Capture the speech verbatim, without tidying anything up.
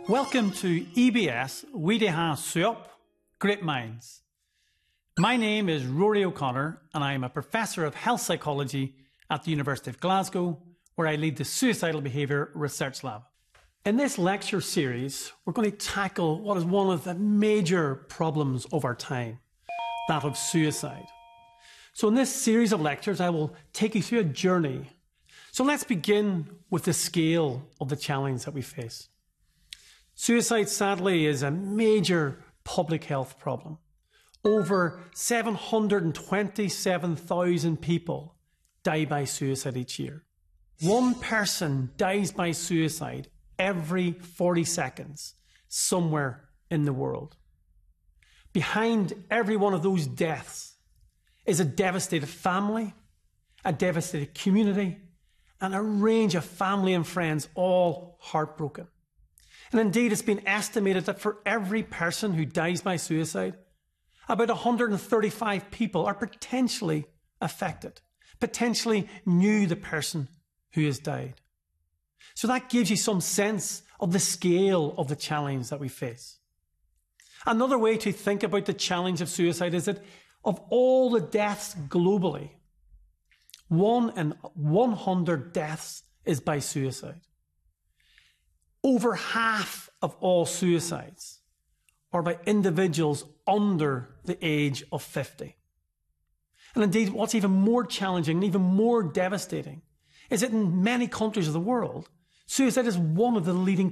Welcome to E B S Wideha Suop Great Minds. My name is Rory O'Connor and I am a Professor of Health Psychology at the University of Glasgow, where I lead the Suicidal Behaviour Research Lab. In this lecture series, we're going to tackle what is one of the major problems of our time, that of suicide. So in this series of lectures, I will take you through a journey. So let's begin with the scale of the challenge that we face. Suicide, sadly, is a major public health problem. Over seven hundred twenty-seven thousand people die by suicide each year. One person dies by suicide every forty seconds somewhere in the world. Behind every one of those deaths is a devastated family, a devastated community, and a range of family and friends, all heartbroken. And indeed, it's been estimated that for every person who dies by suicide, about one hundred thirty-five people are potentially affected, potentially knew the person who has died. So that gives you some sense of the scale of the challenge that we face. Another way to think about the challenge of suicide is that of all the deaths globally, one in one hundred deaths is by suicide. Over half of all suicides are by individuals under the age of fifty. And indeed, what's even more challenging and even more devastating is that in many countries of the world, suicide is one of the leading